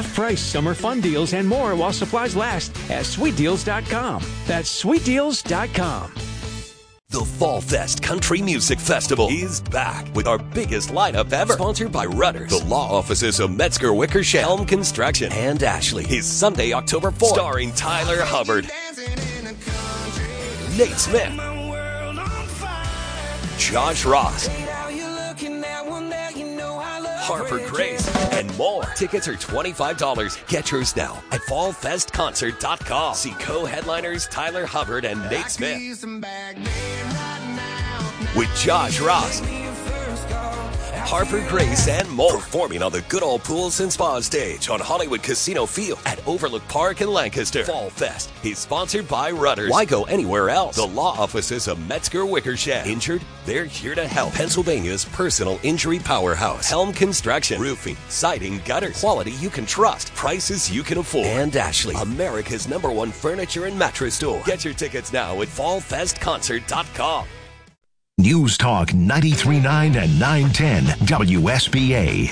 half-price summer fun deals and more while supplies last at sweetdeals.com. That's sweetdeals.com. The Fall Fest Country Music Festival is back with our biggest lineup ever. Sponsored by Rudders, the law offices of Metzger Wickersham, Helm Construction, and Ashley. Is Sunday, October 4th. Starring Tyler Hubbard, Nate Smith, Josh Ross, Harper Grace, and more. Tickets are $25. Get yours now at fallfestconcert.com. See co-headliners Tyler Hubbard and Nate Smith with Josh Ross, Harper Grace, and more. Performing on the Good Old Pools and Spa stage on Hollywood Casino Field at Overlook Park in Lancaster. Fall Fest is sponsored by Rudders. Why go anywhere else? The law offices of Metzger Wickersham. Injured? They're here to help. Pennsylvania's personal injury powerhouse. Helm Construction. Roofing, siding, gutters. Quality you can trust. Prices you can afford. And Ashley, America's #1 furniture and mattress store. Get your tickets now at fallfestconcert.com. News Talk 93.9 and 910 WSBA.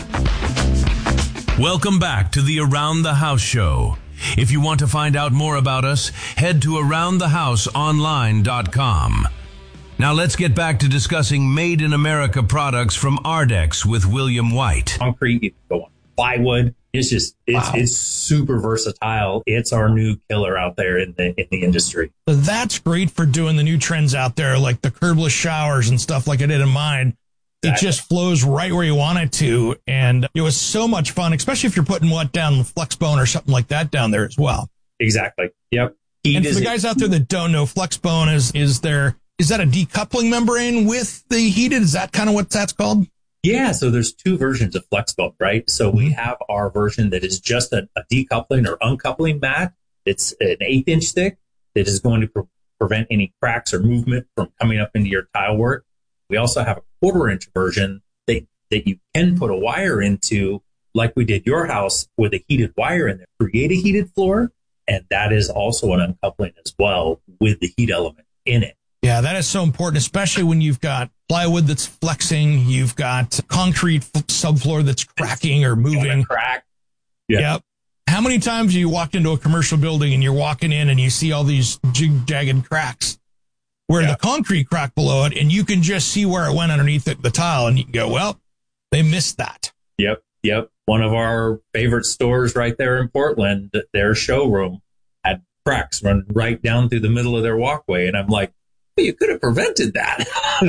Welcome back to the Around the House show. If you want to find out more about us, head to AroundTheHouseOnline.com. Now let's get back to discussing Made in America products from Ardex with William White. Concrete, you can go on plywood. It's super versatile. It's our new killer out there in the industry. That's great for doing the new trends out there, like the curbless showers and stuff like I did in mine. It just flows right where you want it to. And it was so much fun, especially if you're putting down FlexBone or something like that down there as well. Exactly. Yep. And for the guys out there that don't know, FlexBone is that a decoupling membrane with the heated? Is that kind of what that's called? Yeah, so there's two versions of FlexBone, right? So we have our version that is just a decoupling or uncoupling mat. It's an 1/8-inch thick that is going to prevent any cracks or movement from coming up into your tile work. We also have a 1/4-inch version that you can put a wire into, like we did your house, with a heated wire in there, create a heated floor. And that is also an uncoupling as well with the heat element in it. Yeah, that is so important, especially when you've got plywood that's flexing, you've got concrete subfloor that's cracking or moving. Crack. Yeah. Yep. How many times have you walked into a commercial building and you're walking in and you see all these jagged cracks where the concrete cracked below it, and you can just see where it went underneath the tile, and you can go, well, they missed that. Yep. One of our favorite stores right there in Portland, their showroom had cracks run right down through the middle of their walkway. And I'm like, you could have prevented that.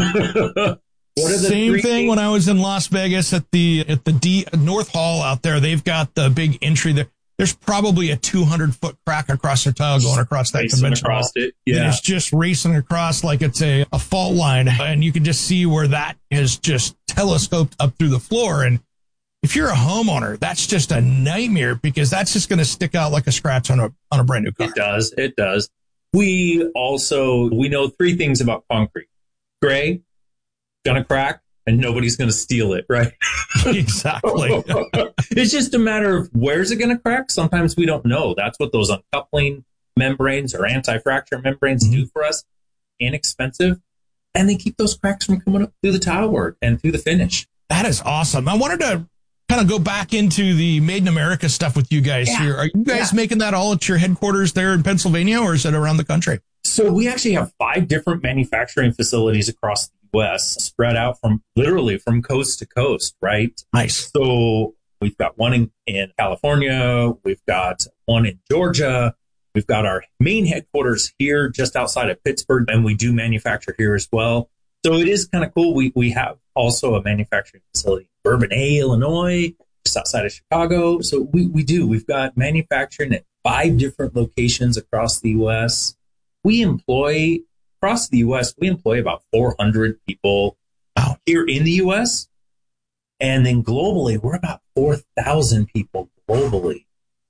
Same thing when I was in Las Vegas at the North Hall out there. They've got the big entry there. There's probably a 200-foot crack across their tile going across that convention hall. Yeah. It's just racing across like it's a fault line. And you can just see where that is just telescoped up through the floor. And if you're a homeowner, that's just a nightmare, because that's just going to stick out like a scratch on a brand new car. It does. We know 3 things about concrete. Gray, gonna crack, and nobody's gonna steal it, right? Exactly. It's just a matter of where's it gonna crack. Sometimes we don't know. That's what those uncoupling membranes or anti-fracture membranes do for us. Inexpensive. And they keep those cracks from coming up through the tile work and through the finish. That is awesome. I wanted to kind of go back into the Made in America stuff with you guys here. Are you guys making that all at your headquarters there in Pennsylvania, or is it around the country? So we actually have 5 different manufacturing facilities across the U.S. spread out from coast to coast, right? Nice. So we've got one in California. We've got one in Georgia. We've got our main headquarters here just outside of Pittsburgh, and we do manufacture here as well. So it is kind of cool. We have also a manufacturing facility in Bourbonnais, Illinois, just outside of Chicago. So we've got manufacturing at 5 different locations across the U.S. Across the U.S., we employ about 400 people here in the U.S. And then globally, we're about 4,000 people globally.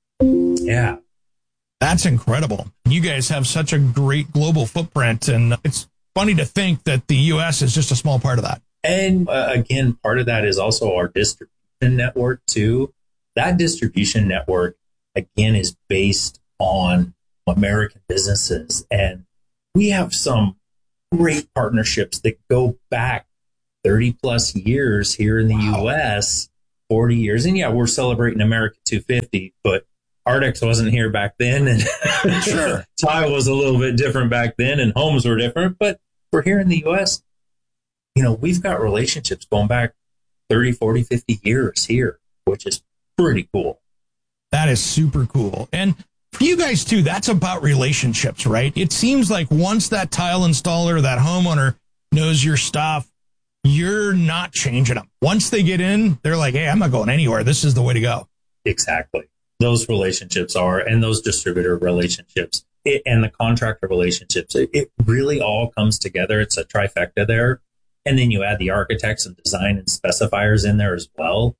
Yeah. That's incredible. You guys have such a great global footprint, and it's funny to think that the U.S. is just a small part of that. And again, part of that is also our distribution network too. That distribution network, again, is based on American businesses. And we have some great partnerships that go back 30 plus years here in the U.S. 40 years. And yeah, we're celebrating America 250, but Ardex wasn't here back then. And Sure. tile was a little bit different back then and homes were different. But we're here in the U.S., we've got relationships going back 30, 40, 50 years here, which is pretty cool. That is super cool. And for you guys too, that's about relationships, right? It seems like once that tile installer, that homeowner knows your stuff, you're not changing them. Once they get in, they're like, hey, I'm not going anywhere. This is the way to go. Exactly. Those relationships and those distributor relationships and the contractor relationships, it really all comes together. It's a trifecta there. And then you add the architects and design and specifiers in there as well.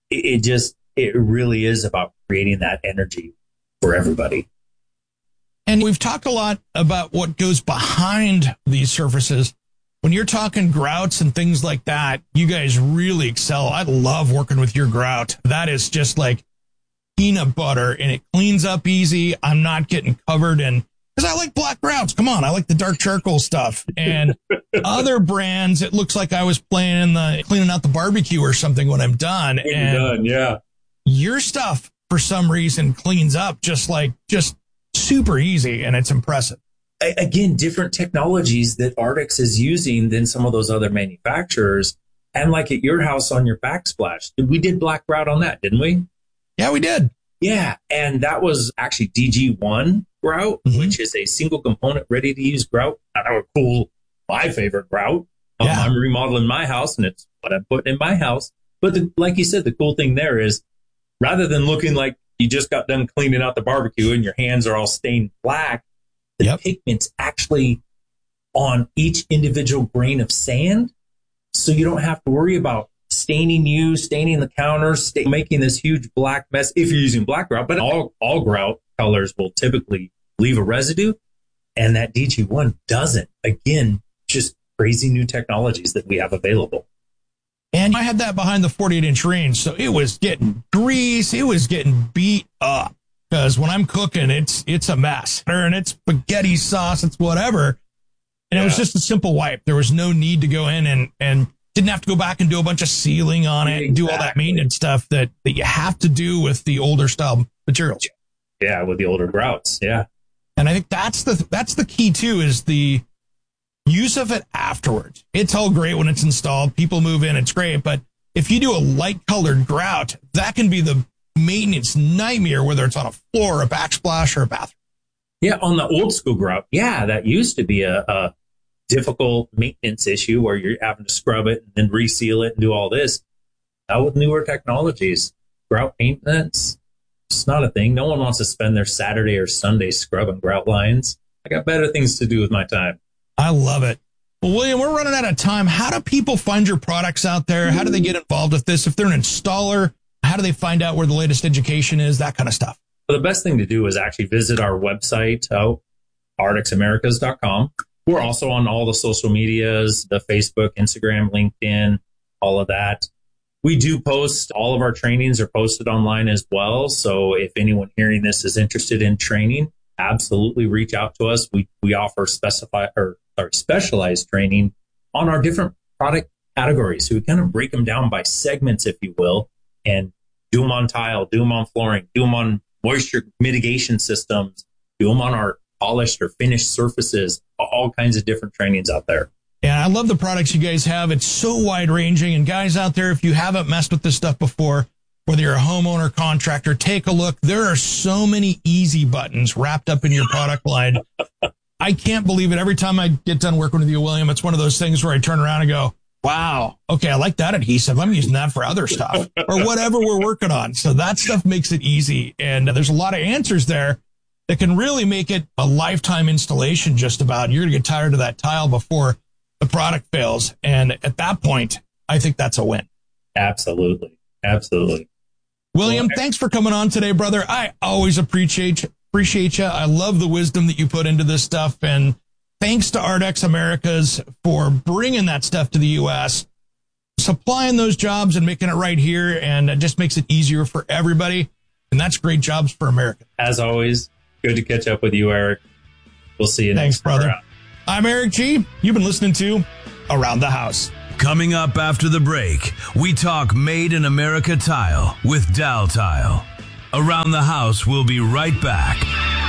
It really is about creating that energy for everybody. And we've talked a lot about what goes behind these surfaces. When you're talking grouts and things like that, you guys really excel. I love working with your grout. That is just like peanut butter, and it cleans up easy. I'm not getting covered in, because I like black grouts. Come on, I like the dark charcoal stuff. And other brands, it looks like I was cleaning out the barbecue or something when I'm done. Yeah. Your stuff, for some reason, cleans up just super easy, and it's impressive. Again, different technologies that Ardex is using than some of those other manufacturers. And like at your house on your backsplash, we did black grout on that, didn't we? Yeah, we did. Yeah. And that was actually DG1 grout, which is a single component ready to use grout. That was cool. My favorite grout. Yeah. I'm remodeling my house and it's what I'm putting in my house. But like you said, the cool thing there is rather than looking like you just got done cleaning out the barbecue and your hands are all stained black, the pigment's actually on each individual grain of sand. So you don't have to worry about staining the counters, making this huge black mess if you're using black grout. But all grout colors will typically leave a residue, and that DG1 doesn't. Again, just crazy new technologies that we have available. And I had that behind the 48-inch range, so it was getting grease. It was getting beat up. Because when I'm cooking, it's a mess. And it's spaghetti sauce, it's whatever. And it was just a simple wipe. There was no need to go in and didn't have to go back and do a bunch of sealing on it and do all that maintenance stuff that you have to do with the older style materials. Yeah, with the older grouts. Yeah. And I think that's the key too, is the use of it afterwards. It's all great when it's installed. People move in, it's great. But if you do a light colored grout, that can be the maintenance nightmare, whether it's on a floor, a backsplash, or a bathroom. Yeah, on the old school grout, that used to be a difficult maintenance issue where you're having to scrub it and then reseal it and do all this. Now with newer technologies, grout maintenance, it's not a thing. No one wants to spend their Saturday or Sunday scrubbing grout lines. I got better things to do with my time. I love it. Well, William, we're running out of time. How do people find your products out there? How do they get involved with this? If they're an installer, how do they find out where the latest education is, that kind of stuff? Well, the best thing to do is actually visit our website, ardexamericas.com. We're also on all the social medias, the Facebook, Instagram, LinkedIn, all of that. We do post, all of our trainings are posted online as well. So if anyone hearing this is interested in training, absolutely reach out to us. We offer specialized training on our different product categories. So we kind of break them down by segments, if you will, and do them on tile, do them on flooring, do them on moisture mitigation systems, do them on our polished or finished surfaces, all kinds of different trainings out there. Yeah, I love the products you guys have. It's so wide ranging. And guys out there, if you haven't messed with this stuff before, whether you're a homeowner, contractor, take a look. There are so many easy buttons wrapped up in your product line. I can't believe it. Every time I get done working with you, William, it's one of those things where I turn around and go, wow, okay, I like that adhesive. I'm using that for other stuff or whatever we're working on. So that stuff makes it easy. And there's a lot of answers there that can really make it a lifetime installation just about. You're going to get tired of that tile before the product fails. And at that point, I think that's a win. Absolutely. Absolutely. William, thanks for coming on today, brother. I always appreciate you. I love the wisdom that you put into this stuff. And thanks to Ardex Americas for bringing that stuff to the U.S., supplying those jobs and making it right here. And it just makes it easier for everybody. And that's great jobs for America. As always, good to catch up with you, Eric. We'll see you next time. Thanks, brother. I'm Eric G. You've been listening to Around the House. Coming up after the break, we talk Made in America tile with Dow Tile. Around the House, we'll be right back.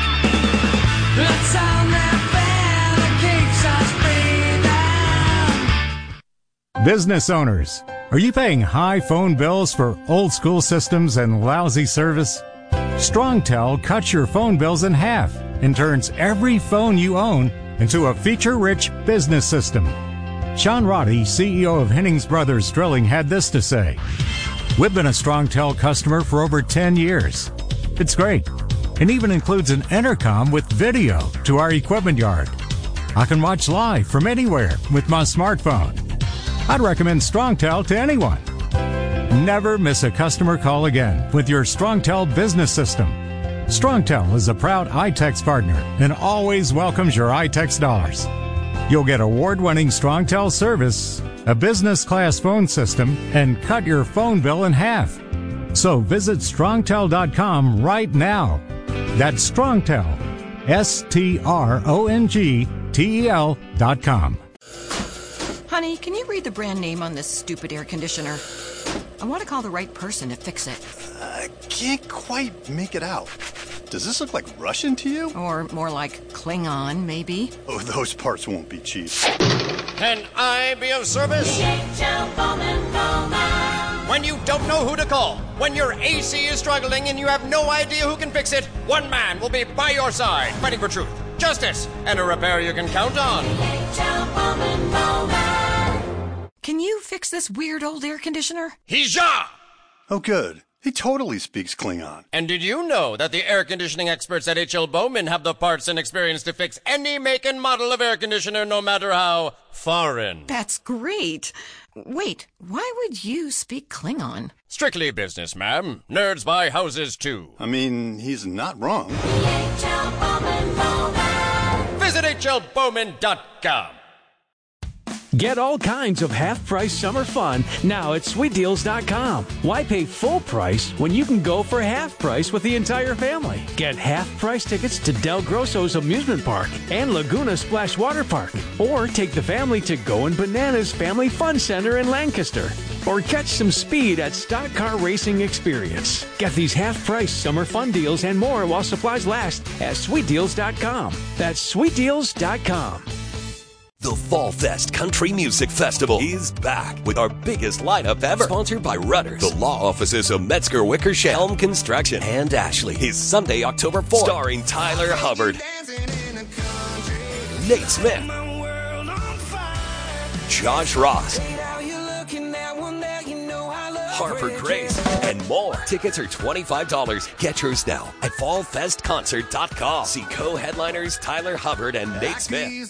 Business owners, are you paying high phone bills for old school systems and lousy service? StrongTel cuts your phone bills in half and turns every phone you own into a feature-rich business system. Sean Roddy, CEO of Hennings Brothers Drilling, had this to say. We've been a StrongTel customer for over 10 years. It's great, and even includes an intercom with video to our equipment yard. I can watch live from anywhere with my smartphone. I'd recommend StrongTel to anyone. Never miss a customer call again with your StrongTel business system. StrongTel is a proud iTex partner and always welcomes your iTex dollars. You'll get award-winning StrongTel service, a business-class phone system, and cut your phone bill in half. So visit StrongTel.com right now. That's StrongTel, StrongTel.com. Honey, can you read the brand name on this stupid air conditioner? I want to call the right person to fix it. I can't quite make it out. Does this look like Russian to you? Or more like Klingon, maybe? Oh, those parts won't be cheap. Can I be of service? When you don't know who to call, when your AC is struggling and you have no idea who can fix it, one man will be by your side, fighting for truth, justice, and a repair you can count on. Can you fix this weird old air conditioner? Hija! Oh, good. He totally speaks Klingon. And did you know that the air conditioning experts at H.L. Bowman have the parts and experience to fix any make and model of air conditioner, no matter how foreign? That's great. Wait, why would you speak Klingon? Strictly business, ma'am. Nerds buy houses, too. I mean, he's not wrong. Visit hlbowman.com. Get all kinds of half-price summer fun now at SweetDeals.com. Why pay full price when you can go for half price with the entire family? Get half-price tickets to Del Grosso's Amusement Park and Laguna Splash Water Park. Or take the family to Goin' Bananas Family Fun Center in Lancaster. Or catch some speed at Stock Car Racing Experience. Get these half-price summer fun deals and more while supplies last at SweetDeals.com. That's SweetDeals.com. The Fall Fest Country Music Festival is back with our biggest lineup ever. Sponsored by Rudders, the law offices of Metzger Wickersham, Helm Construction, and Ashley. Is Sunday, October 4th. Starring Tyler Hubbard, Nate Smith, Josh Ross, Harper Grace, and more. Tickets are $25. Get yours now at fallfestconcert.com. See co-headliners Tyler Hubbard and Nate Smith.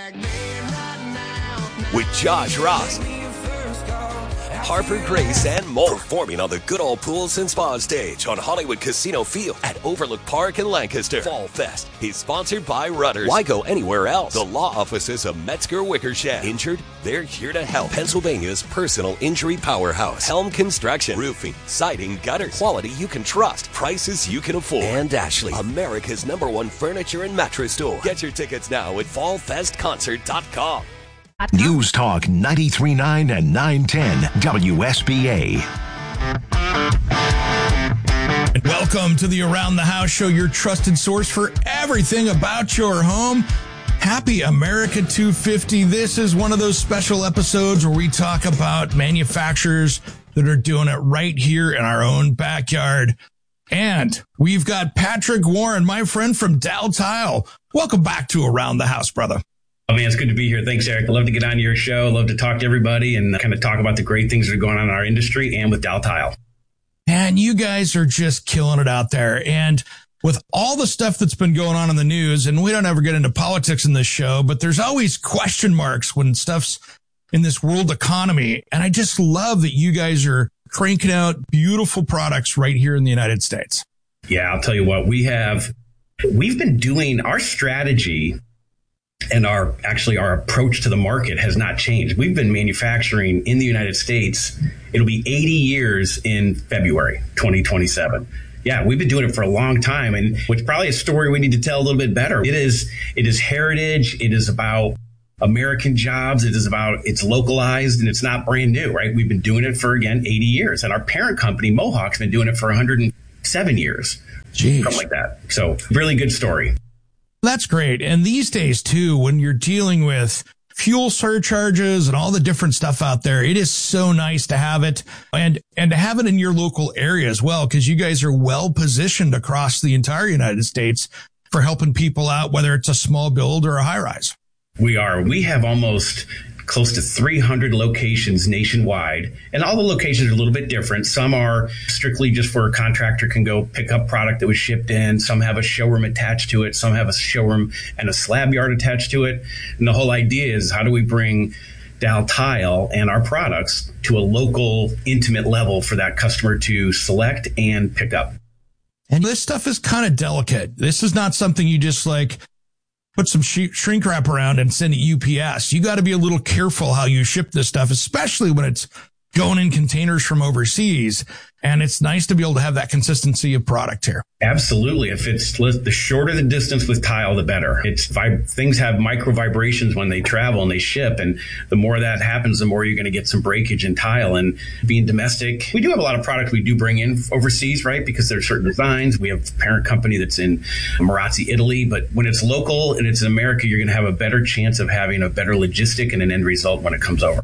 With Josh Ross, Harper Grace, and more. Performing on the Good Old Pools and Spa stage on Hollywood Casino Field at Overlook Park in Lancaster. Fall Fest is sponsored by Rudders. Why go anywhere else? The law offices of Metzger Wickersham. Injured? They're here to help. Pennsylvania's personal injury powerhouse. Helm Construction. Roofing, siding, gutters. Quality you can trust. Prices you can afford. And Ashley, America's #1 furniture and mattress store. Get your tickets now at fallfestconcert.com. News Talk 93.9 and 910 WSBA. Welcome to the Around the House Show, your trusted source for everything about your home. Happy America 250. This is one of those special episodes where we talk about manufacturers that are doing it right here in our own backyard. And we've got Patrick Warren, my friend from Dow Tile. Welcome back to Around the House, brother. Oh, man, it's good to be here. Thanks, Eric. I love to get on your show. I love to talk to everybody and kind of talk about the great things that are going on in our industry and with Dow Tile. And you guys are just killing it out there. And with all the stuff that's been going on in the news, and we don't ever get into politics in this show, but there's always question marks when stuff's in this world economy. And I just love that you guys are cranking out beautiful products right here in the United States. Yeah, I'll tell you what, we've been doing our strategy. And our approach to the market has not changed. We've been manufacturing in the United States. It'll be 80 years in February 2027. Yeah, we've been doing it for a long time, and which probably a story we need to tell a little bit better. It is heritage. It is about American jobs. It is about, it's localized and it's not brand new, right? We've been doing it for, again, 80 years. And our parent company, Mohawk's been doing it for 107 years. Jeez. Something like that. So really good story. That's great. And these days, too, when you're dealing with fuel surcharges and all the different stuff out there, it is so nice to have it and to have it in your local area as well, because you guys are well positioned across the entire United States for helping people out, whether it's a small build or a high rise. We are. We have almost close to 300 locations nationwide, and all the locations are a little bit different. Some are strictly just where a contractor can go pick up product that was shipped in. Some have a showroom attached to it. Some have a showroom and a slab yard attached to it. And the whole idea is, how do we bring Daltile and our products to a local, intimate level for that customer to select and pick up? And this stuff is kind of delicate. This is not something you just like put some shrink wrap around and send it UPS. You got to be a little careful how you ship this stuff, especially when it's going in containers from overseas. And it's nice to be able to have that consistency of product here. Absolutely. If it's the shorter the distance with tile, the better. Things have micro vibrations when they travel and they ship. And the more that happens, the more you're going to get some breakage in tile. And being domestic, we do have a lot of products we do bring in overseas, right? Because there's certain designs. We have a parent company that's in Marazzi, Italy. But when it's local and it's in America, you're going to have a better chance of having a better logistic and an end result when it comes over.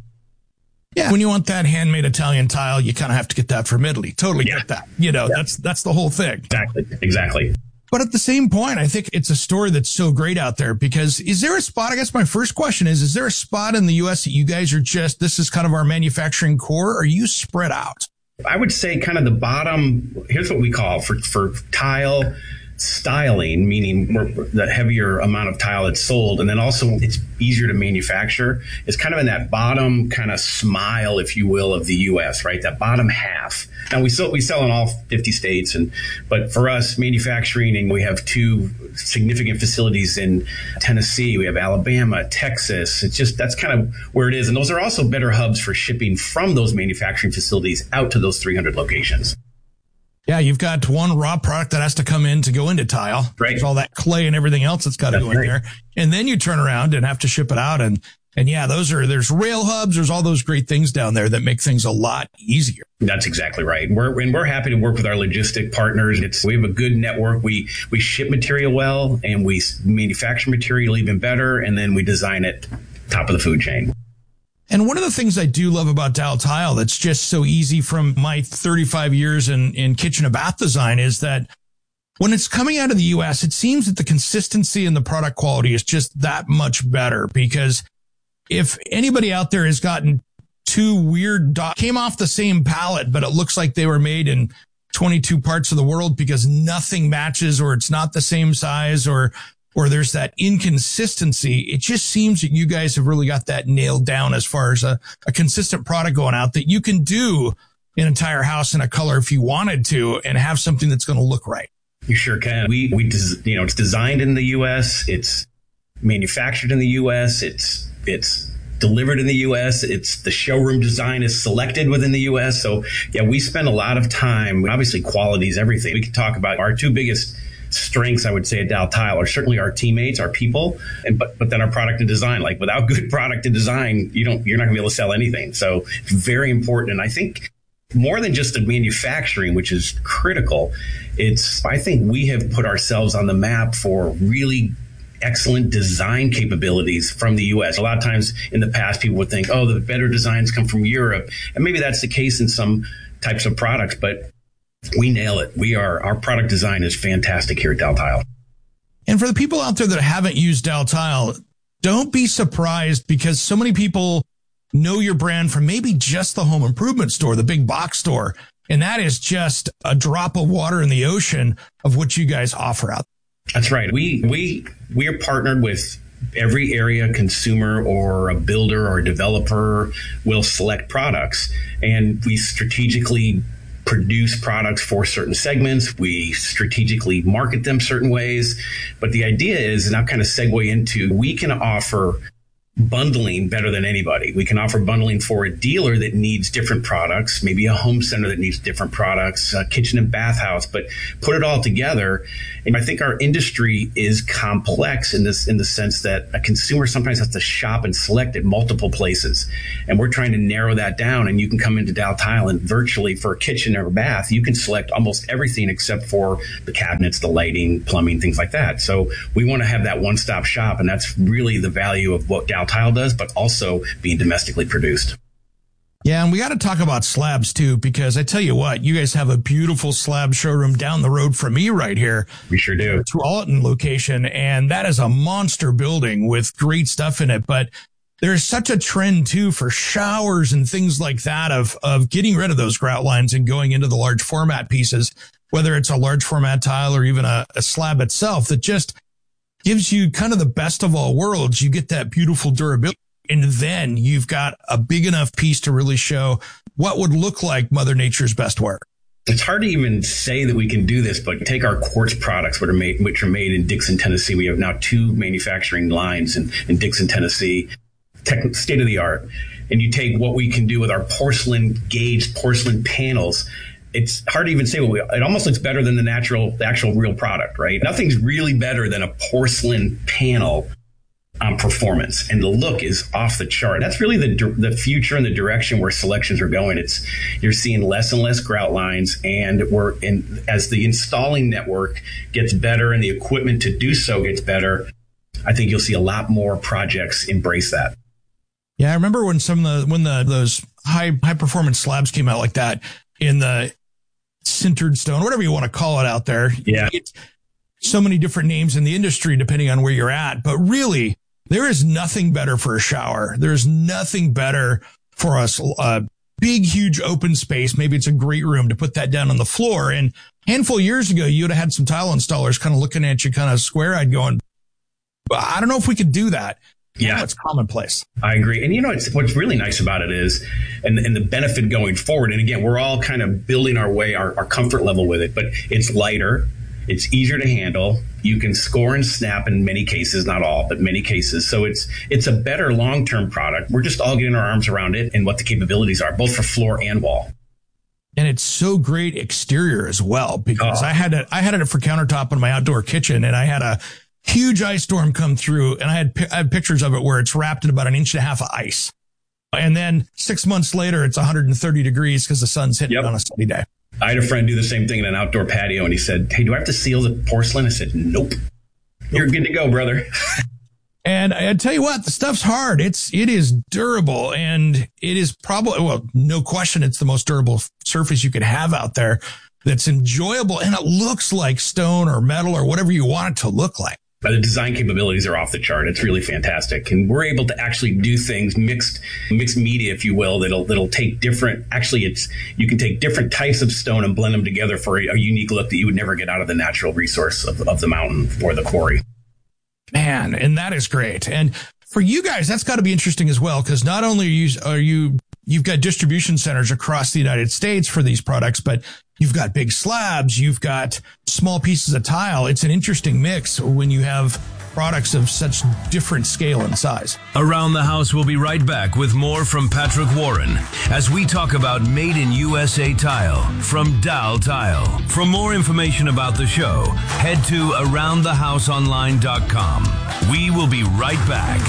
Yeah, when you want that handmade Italian tile, you kind of have to get that from Italy. Totally get that. You know, that's the whole thing. Exactly. But at the same point, I think it's a story that's so great out there, because is there a spot? I guess my first question is there a spot in the U.S. that you guys are just, this is kind of our manufacturing core, or are you spread out? I would say kind of the bottom, here's what we call for tile styling, meaning the heavier amount of tile that's sold, and then also it's easier to manufacture. It's kind of in that bottom kind of smile, if you will, of the U.S., right? That bottom half. Now we sell in all 50 states, but for us, manufacturing, and we have 2 significant facilities in Tennessee. We have Alabama, Texas. It's just, that's kind of where it is, and those are also better hubs for shipping from those manufacturing facilities out to those 300 locations. Yeah, you've got one raw product that has to come in to go into tile. Right. There's all that clay and everything else that's got to go in there. And then you turn around and have to ship it out. And yeah, there's rail hubs. There's all those great things down there that make things a lot easier. That's exactly right. We're happy to work with our logistic partners. We have a good network. We ship material well, and we manufacture material even better. And then we design it top of the food chain. And one of the things I do love about Daltile that's just so easy from my 35 years in kitchen and bath design is that when it's coming out of the U.S., it seems that the consistency and the product quality is just that much better, because if anybody out there has gotten 2 weird came off the same pallet, but it looks like they were made in 22 parts of the world because nothing matches, or it's not the same size, or there's that inconsistency. It just seems that you guys have really got that nailed down as far as a consistent product going out that you can do an entire house in a color if you wanted to and have something that's going to look right. You sure can. It's designed in the U.S. It's manufactured in the U.S. It's delivered in the U.S. It's the showroom design is selected within the U.S. So yeah, we spend a lot of time. Obviously, quality is everything. We can talk about our 2 biggest strengths, I would say, at Daltile are certainly our teammates, our people, but then our product and design. Like, without good product and design, you're not going to be able to sell anything. So it's very important. And I think more than just the manufacturing, which is critical, I think we have put ourselves on the map for really excellent design capabilities from the U.S. A lot of times in the past, people would think, oh, the better designs come from Europe. And maybe that's the case in some types of products, but we nail it. Our product design is fantastic here at Daltile. And for the people out there that haven't used Daltile, don't be surprised, because so many people know your brand from maybe just the home improvement store, the big box store. And that is just a drop of water in the ocean of what you guys offer out. That's right. We are partnered with every area consumer or a builder or a developer will select products, and we strategically produce products for certain segments. We strategically market them certain ways. But the idea is, and I'll kind of segue into, we can offer bundling better than anybody. We can offer bundling for a dealer that needs different products, maybe a home center that needs different products, a kitchen and bathhouse, but put it all together. And I think our industry is complex in the sense that a consumer sometimes has to shop and select at multiple places. And we're trying to narrow that down. And you can come into Dow Tile and virtually for a kitchen or a bath, you can select almost everything except for the cabinets, the lighting, plumbing, things like that. So we want to have that one-stop shop. And that's really the value of what Dow Tile does, but also being domestically produced. Yeah, and we got to talk about slabs too, because I tell you what, you guys have a beautiful slab showroom down the road from me right here. We sure do. Tualatin location, and that is a monster building with great stuff in it. But there's such a trend too for showers and things like that of getting rid of those grout lines and going into the large format pieces, whether it's a large format tile or even a slab itself, that just gives you kind of the best of all worlds. You get that beautiful durability. And then you've got a big enough piece to really show what would look like Mother Nature's best work. It's hard to even say that we can do this, but take our quartz products, which are made in Dixon, Tennessee. We have now 2 manufacturing lines in Dixon, Tennessee, state of the art. And you take what we can do with our porcelain panels. It's hard to even say it almost looks better than the actual real product, right? Nothing's really better than a porcelain panel performance, and the look is off the chart. That's really the future and the direction where selections are going. You're seeing less and less grout lines, and as the installing network gets better and the equipment to do so gets better, I think you'll see a lot more projects embrace that. Yeah, I remember when those high performance slabs came out like that in the sintered stone, whatever you want to call it out there. Yeah. It's so many different names in the industry depending on where you're at, but really there is nothing better for a shower. There's nothing better for a big, huge open space. Maybe it's a great room to put that down on the floor. And a handful of years ago, you would have had some tile installers kind of looking at you kind of square-eyed going, I don't know if we could do that. Yeah, it's commonplace. I agree. And what's really nice about it is, and the benefit going forward, and again, we're all kind of building our comfort level with it, but it's lighter. It's easier to handle. You can score and snap in many cases, not all, but many cases. So it's a better long-term product. We're just all getting our arms around it and what the capabilities are, both for floor and wall. And it's so great exterior as well, because I had it for countertop in my outdoor kitchen, and I had a huge ice storm come through, and I had pictures of it where it's wrapped in about 1.5 inches of ice. And then 6 months later, it's 130 degrees because the sun's hitting on a sunny day. I had a friend do the same thing in an outdoor patio, and he said, "Hey, do I have to seal the porcelain?" I said, "Nope. You're good to go, brother." And I tell you what, the stuff's hard. It is durable, and it is probably, well, no question, it's the most durable surface you could have out there that's enjoyable, and it looks like stone or metal or whatever you want it to look like. But the design capabilities are off the chart. It's really fantastic. And we're able to actually do things, mixed media, if you will, that'll take different, you can take different types of stone and blend them together for a unique look that you would never get out of the natural resource of the mountain or the quarry. Man, and that is great. And for you guys, that's got to be interesting as well, because not only you've got distribution centers across the United States for these products, but you've got big slabs, you've got small pieces of tile. It's an interesting mix when you have products of such different scale and size. Around the House will be right back with more from Patrick Warren as we talk about Made in USA Tile from Dow Tile. For more information about the show, head to AroundTheHouseOnline.com. We will be right back.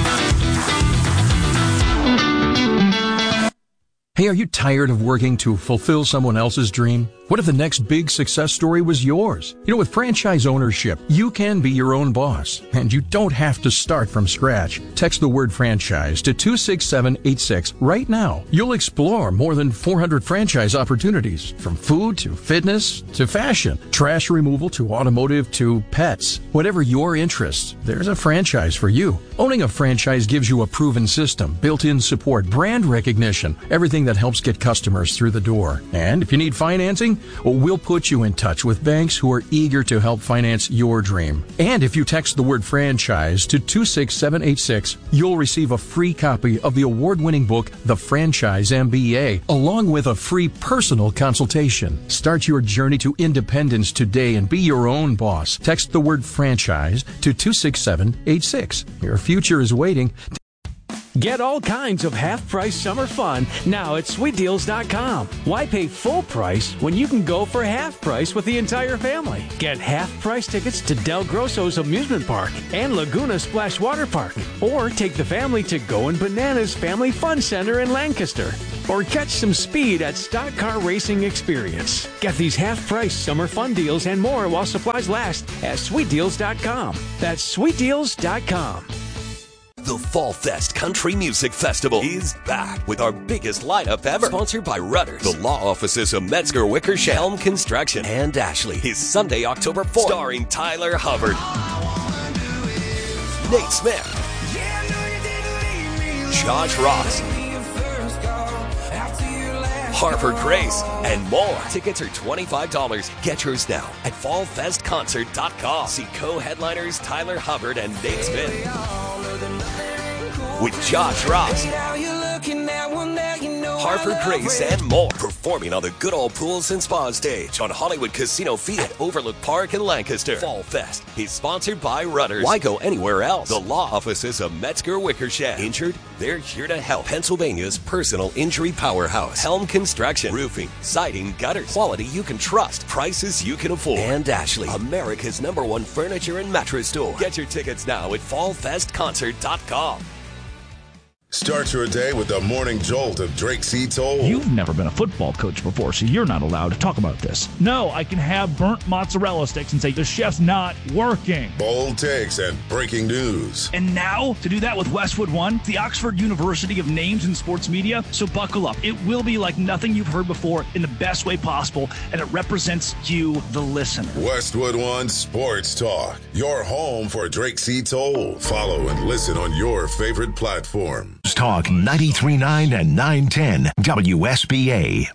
Hey, are you tired of working to fulfill someone else's dream? What if the next big success story was yours? You know, with franchise ownership, you can be your own boss, and you don't have to start from scratch. Text the word franchise to 26786 right now. You'll explore more than 400 franchise opportunities, from food to fitness to fashion, trash removal to automotive to pets. Whatever your interest, there's a franchise for you. Owning a franchise gives you a proven system, built-in support, brand recognition, everything that helps get customers through the door. And if you need financing, we'll put you in touch with banks who are eager to help finance your dream. And if you text the word franchise to 26786, you'll receive a free copy of the award-winning book, The Franchise MBA, along with a free personal consultation. Start your journey to independence today and be your own boss. Text the word franchise to 26786. Your future is waiting. Get all kinds of half-price summer fun now at SweetDeals.com. Why pay full price when you can go for half price with the entire family? Get half-price tickets to Del Grosso's Amusement Park and Laguna Splash Water Park. Or take the family to Goin' Bananas Family Fun Center in Lancaster. Or catch some speed at Stock Car Racing Experience. Get these half-price summer fun deals and more while supplies last at SweetDeals.com. That's SweetDeals.com. The Fall Fest Country Music Festival is back with our biggest lineup ever. Sponsored by Rudders, the law offices of Metzger Wickersham, Helm Construction, and Ashley. Is Sunday, October 4th. Starring Tyler Hubbard, Nate Smith, Josh Ross, Harper Grace, and more. Tickets are $25. Get yours now at fallfestconcert.com. See co-headliners Tyler Hubbard and Nate Smith with Josh Ross, Harper Grace, and more. Performing on the Good Old Pools and Spa stage on Hollywood Casino Field at Overlook Park in Lancaster. Fall Fest is sponsored by Rudders. Why go anywhere else? The law offices of Metzger Wickersham. Injured? They're here to help. Pennsylvania's personal injury powerhouse. Helm Construction. Roofing, siding, gutters. Quality you can trust. Prices you can afford. And Ashley, America's #1 furniture and mattress store. Get your tickets now at fallfestconcert.com. Start your day with the morning jolt of Drake C. Toll. You've never been a football coach before, so you're not allowed to talk about this. No, I can have burnt mozzarella sticks and say the chef's not working. Bold takes and breaking news. And now, to do that with Westwood One, the Oxford University of names in sports media, so buckle up. It will be like nothing you've heard before in the best way possible, and it represents you, the listener. Westwood One Sports Talk, your home for Drake C. Toll. Follow and listen on your favorite platform. Talk 93.9 and 910 WSBA.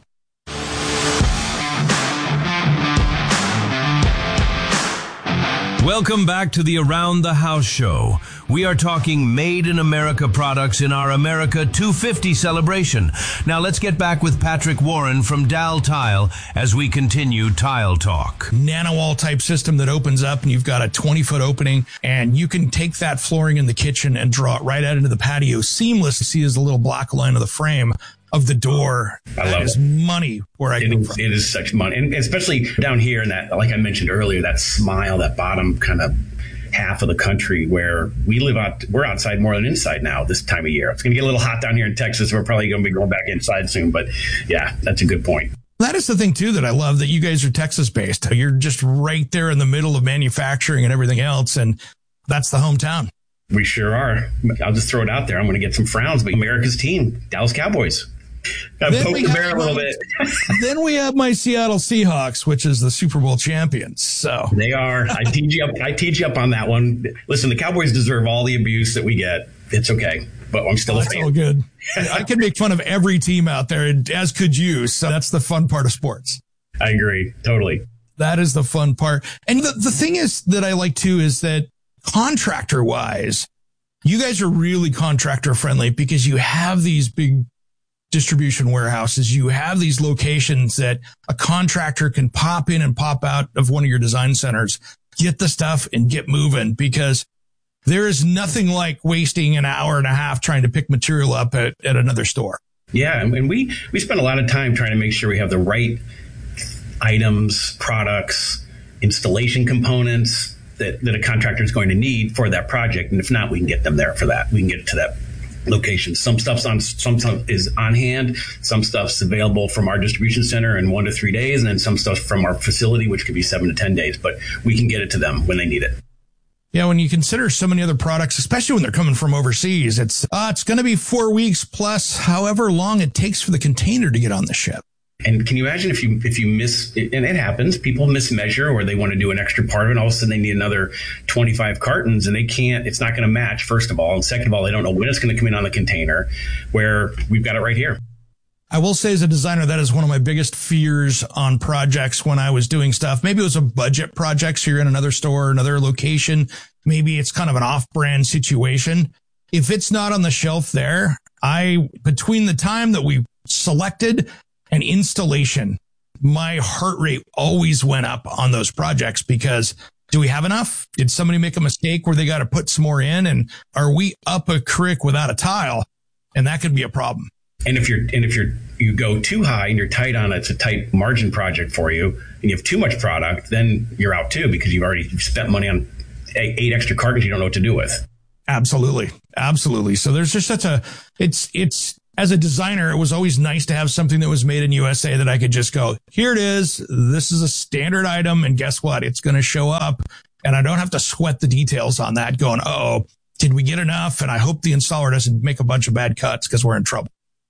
Welcome back to the Around the House show. We are talking Made in America products in our America 250 celebration. Now let's get back with Patrick Warren from Dow Tile as we continue Tile Talk. Nano-wall type system that opens up and you've got a 20-foot opening and you can take that flooring in the kitchen and draw it right out into the patio seamless. You see as the little black line of the frame of the door. That is money where I come from. It is such money. And especially down here in that, like I mentioned earlier, that smile, that bottom kind of half of the country where we're outside more than inside now this time of year. It's going to get a little hot down here in Texas. We're probably going to be going back inside soon. But yeah, that's a good point. That is the thing, too, that I love, that you guys are Texas-based. You're just right there in the middle of manufacturing and everything else. And that's the hometown. We sure are. I'll just throw it out there. I'm going to get some frowns, but America's team, Dallas Cowboys. Got to poke the bear a little bit. Then we have my Seattle Seahawks, which is the Super Bowl champions. So they are. I teed you up on that one. Listen, the Cowboys deserve all the abuse that we get. It's okay, but I'm still a fan. That's all good. I can make fun of every team out there, as could you. So that's the fun part of sports. I agree. Totally. That is the fun part. And the thing is that I like too is that contractor wise, you guys are really contractor friendly because you have these big distribution warehouses. You have these locations that a contractor can pop in and pop out of one of your design centers, get the stuff and get moving, because there is nothing like wasting an hour and a half trying to pick material up at another store. Yeah. And we spend a lot of time trying to make sure we have the right items, products, installation components that a contractor is going to need for that project. And if not, we can get them there for that. We can get it to that location. Some stuff is on hand. Some stuff's available from our distribution center in 1 to 3 days, and then some stuff from our facility, which could be 7 to 10 days. But we can get it to them when they need it. Yeah, when you consider so many other products, especially when they're coming from overseas, it's going to be 4 weeks plus however long it takes for the container to get on the ship. And can you imagine if you miss, and it happens, people mismeasure or they want to do an extra part of it, and all of a sudden they need another 25 cartons and they can't, it's not going to match, first of all. And second of all, they don't know when it's going to come in on the container, where we've got it right here. I will say as a designer, that is one of my biggest fears on projects when I was doing stuff. Maybe it was a budget project, so you're in another store, another location. Maybe it's kind of an off-brand situation. If it's not on the shelf there, between the time that we selected and installation, my heart rate always went up on those projects because Do we have enough? Did somebody make a mistake where they got to put some more in? And are we up a creek without a tile? And that could be a problem. And if you go too high and you're tight on it's a tight margin project for you, and you have too much product, then you're out too, because you've already spent money on 8 extra cartons you don't know what to do with. Absolutely. Absolutely. So there's just it's as a designer, it was always nice to have something that was made in USA that I could just go, here it is. This is a standard item. And guess what? It's going to show up. And I don't have to sweat the details on that going, oh, did we get enough? And I hope the installer doesn't make a bunch of bad cuts because we're in trouble.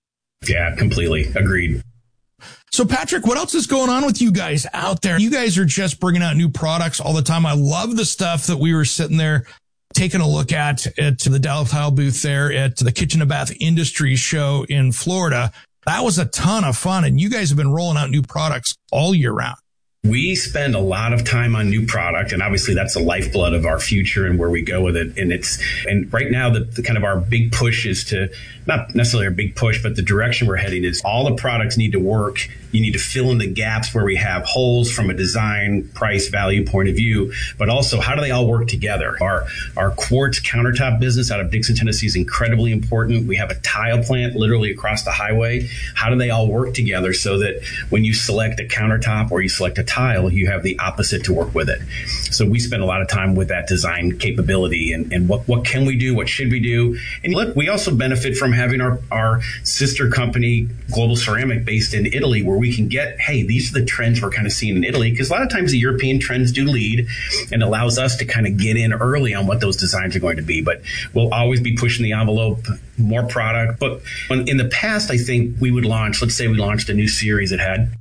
Yeah, completely. Agreed. So, Patrick, what else is going on with you guys out there? You guys are just bringing out new products all the time. I love the stuff that we were sitting there taking a look at the Dow Tile booth there at the Kitchen and Bath Industry Show in Florida. That was a ton of fun. And you guys have been rolling out new products all year round. We spend a lot of time on new product, and obviously that's the lifeblood of our future and where we go with it. And right now the kind of our big push is to, not necessarily our big push, but the direction we're heading is all the products need to work. You need to fill in the gaps where we have holes from a design, price, value point of view, but also how do they all work together? Our quartz countertop business out of Dixon, Tennessee is incredibly important. We have a tile plant literally across the highway. How do they all work together so that when you select a countertop or you select a tile, you have the opposite to work with it? So we spend a lot of time with that design capability and what can we do? What should we do? And look, we also benefit from having our sister company, Global Ceramic, based in Italy, where we can get, hey, these are the trends we're kind of seeing in Italy, because a lot of times the European trends do lead and allows us to kind of get in early on what those designs are going to be. But we'll always be pushing the envelope, more product. But in the past, I think we would launch, let's say we launched a new series that had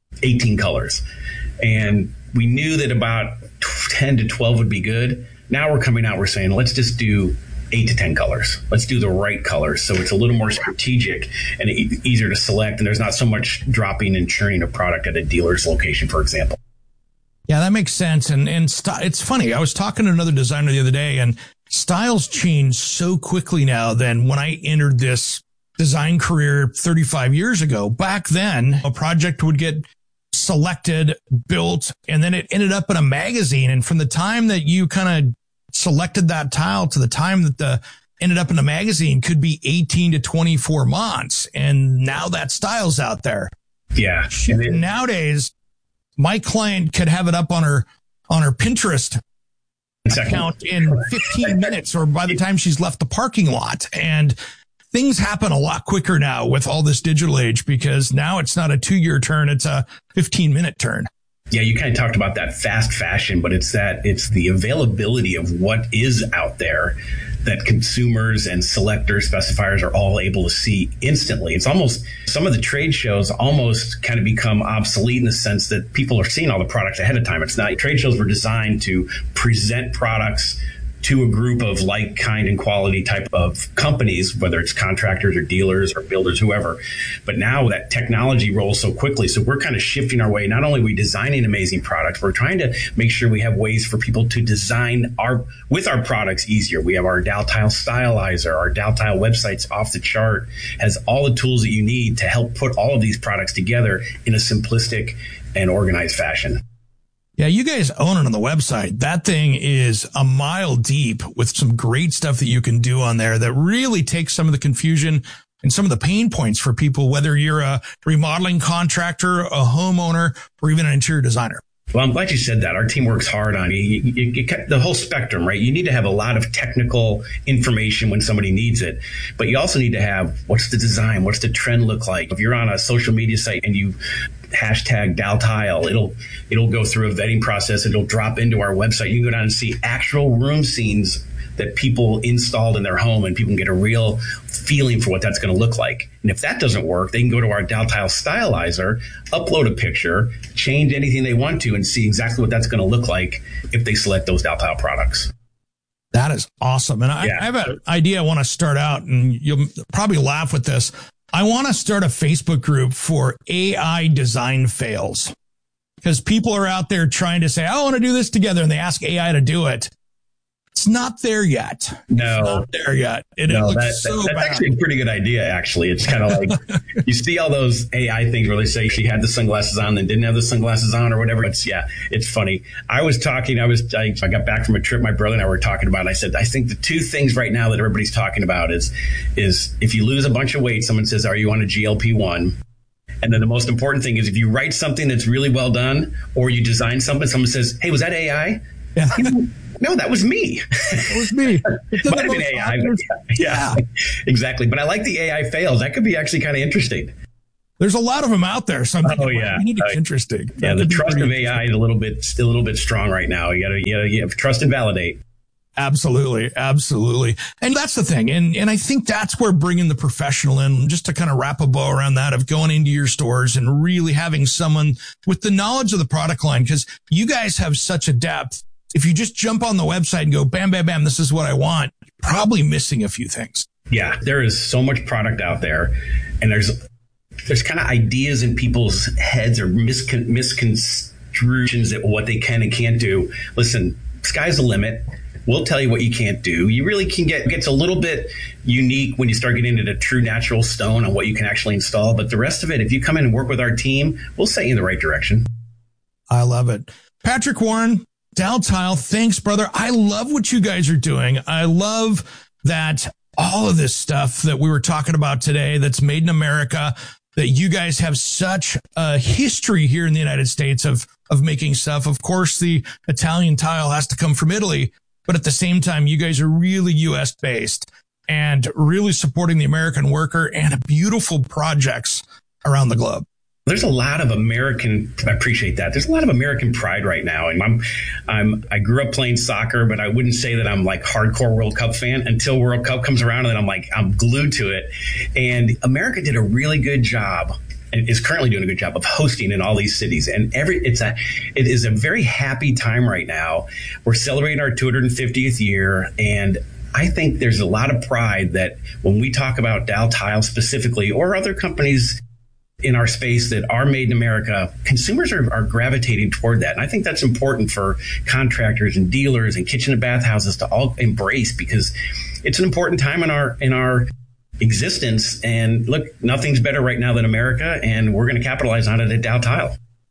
18 colors. And we knew that about 10 to 12 would be good. Now we're coming out, we're saying, let's just do 8 to 10 colors. Let's do the right colors. So it's a little more strategic and easier to select. And there's not so much dropping and churning of product at a dealer's location, for example. Yeah, that makes sense. And it's funny. I was talking to another designer the other day, and styles change so quickly now than when I entered this design career 35 years ago. Back then, a project would get selected, built, and then it ended up in a magazine. And from the time that you kind of selected that tile to the time that ended up in a magazine could be 18 to 24 months. And now that style's out there. Yeah. Nowadays, my client could have it up on her Pinterest account in 15 minutes or by the time she's left the parking lot. And things happen a lot quicker now with all this digital age, because now it's not a 2-year turn. It's a 15-minute turn. Yeah, you kind of talked about that fast fashion, but it's the availability of what is out there that consumers and selectors, specifiers are all able to see instantly. It's almost, some of the trade shows almost kind of become obsolete in the sense that people are seeing all the products ahead of time. It's not, trade shows were designed to present products to a group of like, kind, and quality type of companies, whether it's contractors or dealers or builders, whoever. But now that technology rolls so quickly, so we're kind of shifting our way. Not only are we designing amazing products, we're trying to make sure we have ways for people to design with our products easier. We have our Dow Tile Stylizer, our Dow Tile website's off the chart, has all the tools that you need to help put all of these products together in a simplistic and organized fashion. Yeah, you guys own it on the website. That thing is a mile deep with some great stuff that you can do on there that really takes some of the confusion and some of the pain points for people, whether you're a remodeling contractor, a homeowner, or even an interior designer. Well, I'm glad you said that. Our team works hard on the whole spectrum, right? You need to have a lot of technical information when somebody needs it, but you also need to have, what's the design? What's the trend look like? If you're on a social media site and you hashtag Dow Tile, it'll go through a vetting process. It'll drop into our website. You can go down and see actual room scenes that people installed in their home, and people can get a real feeling for what that's going to look like. And if that doesn't work, they can go to our Dow Tile Stylizer, upload a picture, change anything they want to, and see exactly what that's going to look like if they select those Dow Tile products. That is awesome. And I have an idea I want to start out, and you'll probably laugh with this. I want to start a Facebook group for AI design fails, because people are out there trying to say, I want to do this together, and they ask AI to do it. It's not there yet. No, it's not there yet. It looks that's bad. actually a pretty good idea. Actually, it's kind of like you see all those AI things where they say she had the sunglasses on and didn't have the sunglasses on or whatever. It's funny. I got back from a trip. My brother and I were talking about it. I said, I think the two things right now that everybody's talking about is if you lose a bunch of weight, someone says, "Are you on a GLP-1?" And then the most important thing is if you write something that's really well done or you design something, someone says, "Hey, was that AI?" Yeah. No, that was me. It was me. It might have been AI. Yeah, exactly. But I like the AI fails. That could be actually kind of interesting. There's a lot of them out there. So we need to be interesting. Yeah, the trust of AI is a little bit strong right now. You have to trust and validate. Absolutely. Absolutely. And that's the thing. And I think that's where bringing the professional in, just to kind of wrap a bow around that, of going into your stores and really having someone with the knowledge of the product line, because you guys have such a depth. If you just jump on the website and go, bam, bam, bam, this is what I want, you're probably missing a few things. Yeah, there is so much product out there, and there's kind of ideas in people's heads or misconstructions of what they can and can't do. Listen, sky's the limit. We'll tell you what you can't do. You really can gets a little bit unique when you start getting into the true natural stone on what you can actually install. But the rest of it, if you come in and work with our team, we'll set you in the right direction. I love it. Patrick Warren, Daltile, thanks, brother. I love what you guys are doing. I love that all of this stuff that we were talking about today that's made in America, that you guys have such a history here in the United States of making stuff. Of course, the Italian tile has to come from Italy, but at the same time, you guys are really U.S. based and really supporting the American worker and beautiful projects around the globe. There's a lot of American, I appreciate that. There's a lot of American pride right now. And I grew up playing soccer, but I wouldn't say that I'm like hardcore World Cup fan until World Cup comes around. And then I'm glued to it. And America did a really good job and is currently doing a good job of hosting in all these cities. And it is a very happy time right now. We're celebrating our 250th year. And I think there's a lot of pride that when we talk about Daltile specifically, or other companies in our space that are made in America, consumers are gravitating toward that. And I think that's important for contractors and dealers and kitchen and bath houses to all embrace, because it's an important time in our existence. And look, nothing's better right now than America, and we're going to capitalize on it at Daltile.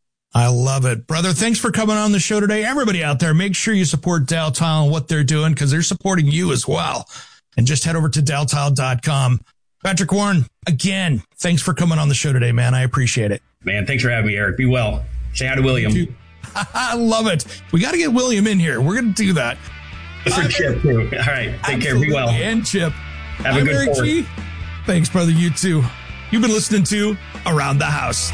I love it. Brother, thanks for coming on the show today. Everybody out there, make sure you support Daltile and what they're doing, because they're supporting you as well. And just head over to daltile.com. Patrick Warren, again, thanks for coming on the show today, man. I appreciate it. Man, thanks for having me, Eric. Be well. Say hi to William. I love it. We got to get William in here. We're going to do that. For Chip, too. All right. Take care. Be well. And Chip. Have a good Eric Fourth. G. Thanks, brother. You too. You've been listening to Around the House.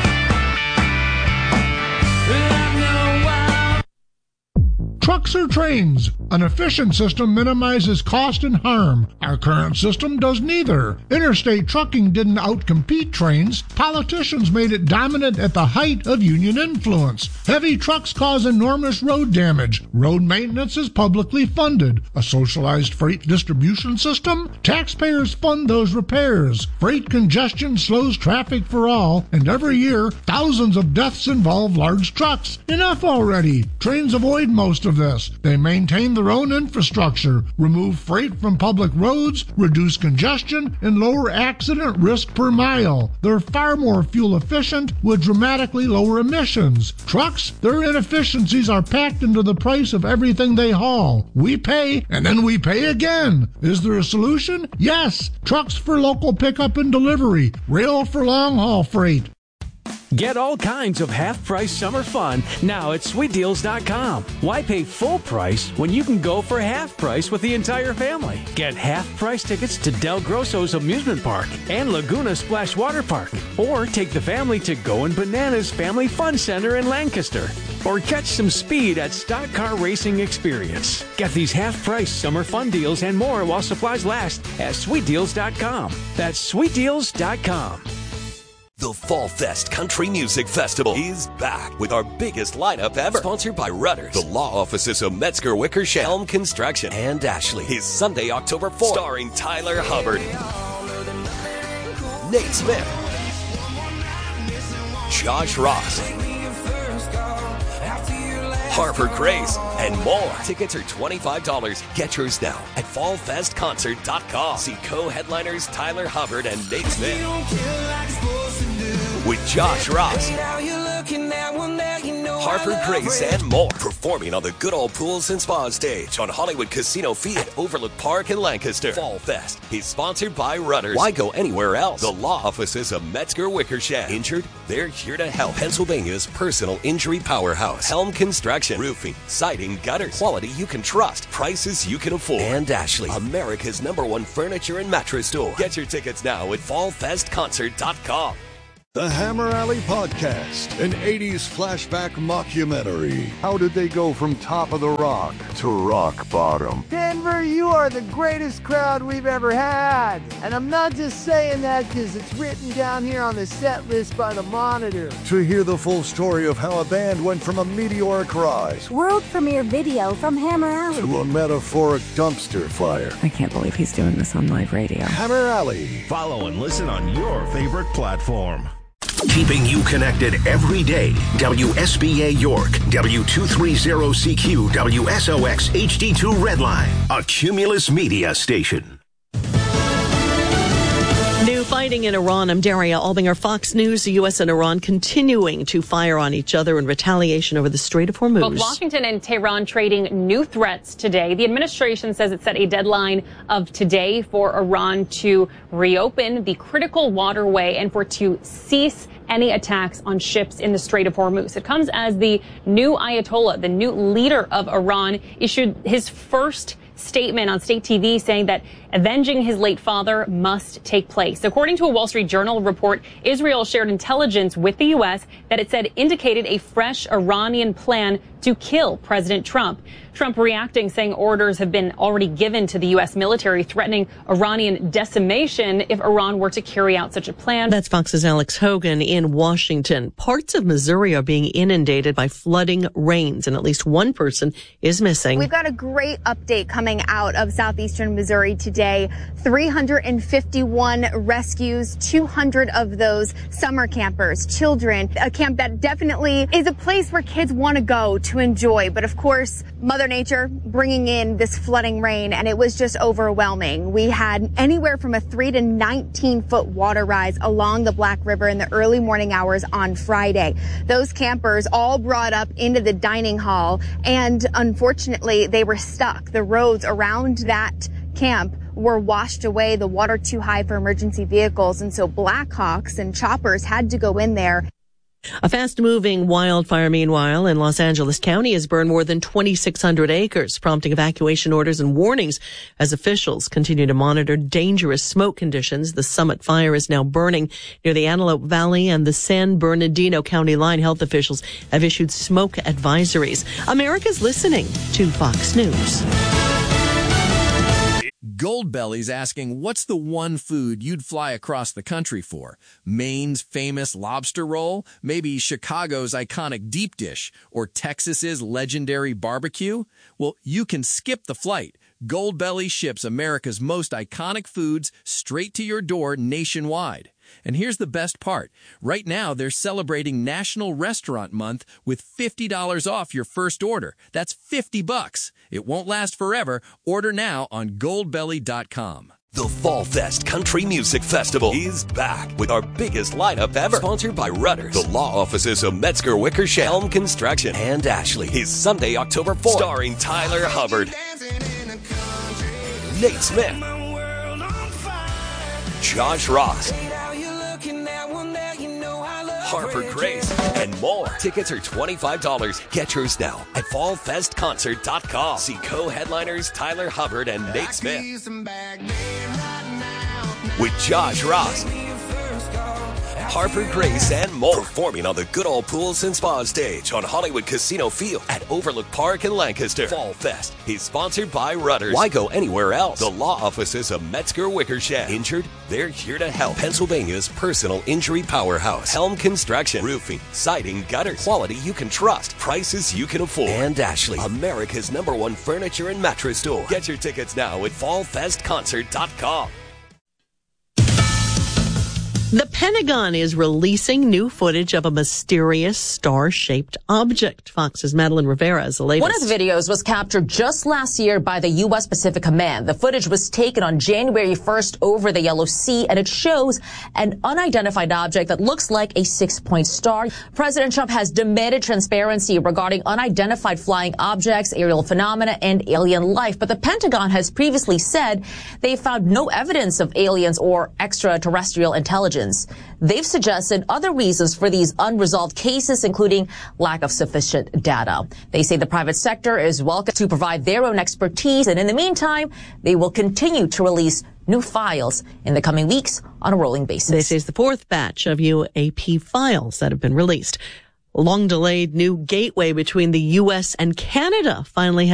Trucks or trains? An efficient system minimizes cost and harm. Our current system does neither. Interstate trucking didn't outcompete trains. Politicians made it dominant at the height of union influence. Heavy trucks cause enormous road damage. Road maintenance is publicly funded. A socialized freight distribution system? Taxpayers fund those repairs. Freight congestion slows traffic for all, and every year, thousands of deaths involve large trucks. Enough already. Trains avoid most of this. They maintain their own infrastructure, remove freight from public roads, reduce congestion, and lower accident risk per mile. They're far more fuel efficient with dramatically lower emissions. Trucks, their inefficiencies are packed into the price of everything they haul. We pay, and then we pay again. Is there a solution? Yes. Trucks for local pickup and delivery. Rail for long-haul freight. Get all kinds of half-price summer fun now at SweetDeals.com. Why pay full price when you can go for half price with the entire family? Get half-price tickets to Del Grosso's Amusement Park and Laguna Splash Water Park. Or take the family to Goin' Bananas Family Fun Center in Lancaster. Or catch some speed at Stock Car Racing Experience. Get these half-price summer fun deals and more while supplies last at SweetDeals.com. That's SweetDeals.com. The Fall Fest Country Music Festival is back with our biggest lineup ever. Sponsored by Rudders, the law offices of Metzger Wickersham, Helm Construction, and Ashley. Is Sunday, October 4th. Starring Tyler Hubbard, Nate Smith, Josh Ross, Harper Grace, and more. Tickets are $25. Get yours now at fallfestconcert.com. See co-headliners Tyler Hubbard and Nate Smith. With Josh Ross, Harper Grace, and more. Performing on the Good Old Pools and Spa stage on Hollywood Casino Field at Overlook Park in Lancaster. Fall Fest is sponsored by Rudders. Why go anywhere else? The law offices of Metzger Wickersham. Injured? They're here to help. Pennsylvania's personal injury powerhouse. Helm Construction. Roofing, siding, gutters. Quality you can trust. Prices you can afford. And Ashley, America's #1 furniture and mattress store. Get your tickets now at fallfestconcert.com. The Hammer Alley Podcast, an 80s flashback mockumentary. How did they go from top of the rock to rock bottom? Denver, you are the greatest crowd we've ever had. And I'm not just saying that because it's written down here on the set list by the Monitor. To hear the full story of how a band went from a meteoric rise, world premiere video from Hammer Alley, to a metaphoric dumpster fire. I can't believe he's doing this on live radio. Hammer Alley. Follow and listen on your favorite platform. Keeping you connected every day. WSBA York, W230CQ, WSOX HD2 Redline, a Cumulus Media station. New fighting in Iran. I'm Daria Albinger, Fox News. The U.S. and Iran continuing to fire on each other in retaliation over the Strait of Hormuz. Both Washington and Tehran trading new threats today. The administration says it set a deadline of today for Iran to reopen the critical waterway and for it to cease any attacks on ships in the Strait of Hormuz. It comes as the new Ayatollah, the new leader of Iran, issued his first statement on state TV saying that avenging his late father must take place. According to a Wall Street Journal report, Israel shared intelligence with the U.S. that it said indicated a fresh Iranian plan to kill President Trump. Trump reacting, saying orders have been already given to the U.S. military threatening Iranian decimation if Iran were to carry out such a plan. That's Fox's Alex Hogan in Washington. Parts of Missouri are being inundated by flooding rains, and at least one person is missing. We've got a great update coming out of southeastern Missouri today. 351 rescues, 200 of those summer campers, children. A camp that definitely is a place where kids want to go to enjoy. But of course, Mother Nature bringing in this flooding rain, and it was just overwhelming. We had anywhere from a 3 to 19-foot water rise along the Black River in the early morning hours on Friday. Those campers all brought up into the dining hall, and unfortunately, they were stuck. The roads around that camp were washed away, the water too high for emergency vehicles, and so Blackhawks and choppers had to go in there. A fast-moving wildfire, meanwhile, in Los Angeles County has burned more than 2,600 acres, prompting evacuation orders and warnings as officials continue to monitor dangerous smoke conditions. The Summit fire is now burning near the Antelope Valley and the San Bernardino County line. Health officials have issued smoke advisories. America's listening to Fox News. Goldbelly's asking, what's the one food you'd fly across the country for? Maine's famous lobster roll? Maybe Chicago's iconic deep dish? Or Texas's legendary barbecue? Well, you can skip the flight. Goldbelly ships America's most iconic foods straight to your door nationwide. And here's the best part. Right now, they're celebrating National Restaurant Month with $50 off your first order. That's $50. It won't last forever. Order now on goldbelly.com. The Fall Fest Country Music Festival is back with our biggest lineup ever. Sponsored by Rudders, the law offices of Metzger Wickersham, Helm Construction, and Ashley. Is Sunday, October 4th. Starring Tyler Hubbard, Nate Smith, Josh Ross, Harper Grace, and more. Tickets are $25. Get yours now at fallfestconcert.com. See co-headliners Tyler Hubbard and Nate Smith. With Josh Ross, Harper Grace, and more. Performing on the Good Old Pools and Spa stage on Hollywood Casino Field at Overlook Park in Lancaster. Fall Fest is sponsored by Rudders. Why go anywhere else? The law offices of Metzger Wickersham. Injured? They're here to help. Pennsylvania's personal injury powerhouse. Helm Construction. Roofing, siding, gutters. Quality you can trust. Prices you can afford. And Ashley, America's #1 furniture and mattress store. Get your tickets now at fallfestconcert.com. The Pentagon is releasing new footage of a mysterious star-shaped object. Fox's Madeline Rivera has the latest. One of the videos was captured just last year by the U.S. Pacific Command. The footage was taken on January 1st over the Yellow Sea, and it shows an unidentified object that looks like a 6-point star. President Trump has demanded transparency regarding unidentified flying objects, aerial phenomena, and alien life. But the Pentagon has previously said they found no evidence of aliens or extraterrestrial intelligence. They've suggested other reasons for these unresolved cases, including lack of sufficient data. They say the private sector is welcome to provide their own expertise, and in the meantime, they will continue to release new files in the coming weeks on a rolling basis. This is the fourth batch of UAP files that have been released. A long-delayed new gateway between the U.S. and Canada finally has